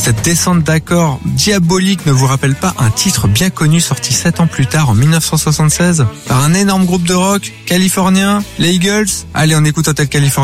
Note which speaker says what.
Speaker 1: Cette descente d'accords diabolique ne vous rappelle pas un titre bien connu sorti 7 ans plus tard, en 1976, par un énorme groupe de rock californien, les Eagles? Allez, on écoute Hotel California.